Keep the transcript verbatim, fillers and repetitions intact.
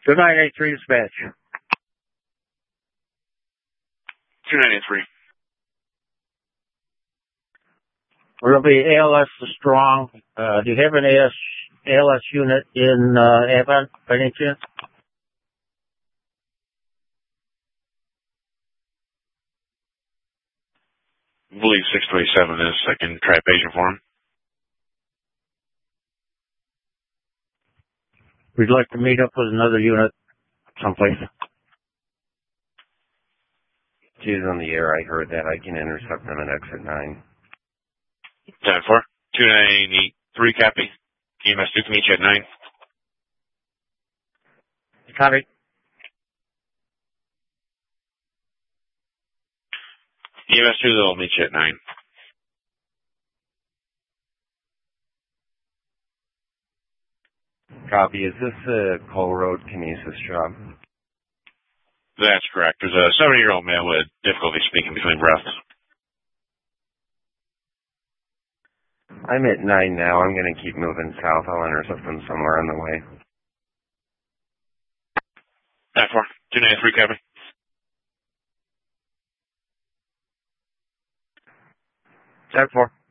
two nine eight three dispatch. two nine eight three. We're going to be A L S strong. Uh, do you have an A S, A L S unit in uh, Avon by any chance? I believe six two eight seven is. I can try paging for him. We'd like to meet up with another unit someplace. She's on the air. I heard that. I can intercept them at exit nine. ten four. two nine eight three, copy. E M S two can meet you at nine. Copy. E M S two, they'll meet you at nine. Copy. Is this a Cole Road Kinesis job? That's correct. There's a seventy-year-old male with difficulty speaking between breaths. I'm at nine now. I'm going to keep moving south. I'll intercept them somewhere on the way. ten four. two nine three, copy. ten four.